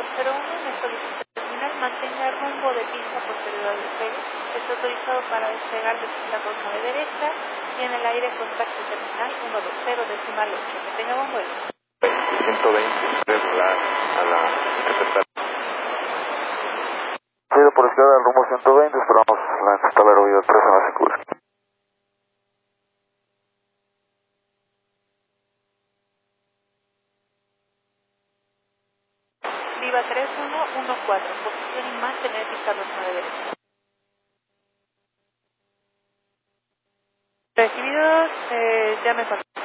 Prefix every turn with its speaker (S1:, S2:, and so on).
S1: 201 en el solicito terminal mantenga rumbo de pista posterior al despegue. Está autorizado para despegar de pista por nave derecha y en el aire contacto terminal 120 decimal 8. Que tenga buen vuelo.
S2: 120 a la secretaria.
S3: Sido por izquierda al rumbo 120, esperamos la instalar oído 3 en la segura.
S1: Viva 3114, posición y mantener pista por nave derecha. Recibidos, llame para